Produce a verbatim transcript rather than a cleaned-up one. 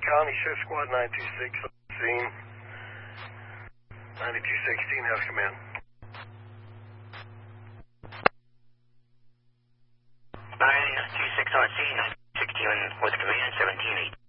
County Sheriff Squad nine two six on the scene. ninety-two sixteen, have command. nine two six on scene, sixteen with command, seventeen eight.